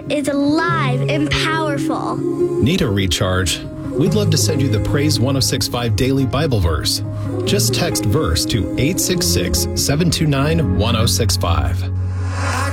is alive and powerful. Need a recharge? We'd love to send you the Praise 1065 Daily Bible Verse. Just text verse to 866-729-1065.